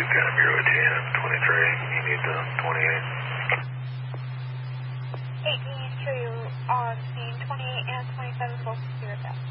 County Bureau 10, 23. You need the 28. 18 show you on scene 28 and 27 both clear that.